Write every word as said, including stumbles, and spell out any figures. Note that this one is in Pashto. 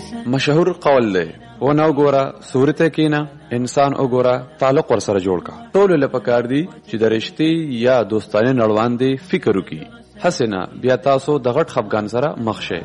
مشهور قول دی و نه وګوره صورت کینا انسان وګوره تعلق ور سره جوړ کا. ټول له پکار دی چې د رشتي یا دوستانه نړوان دی فکر وکي. حسنا بیا تاسو د غټ خفګان سره مخ شئ.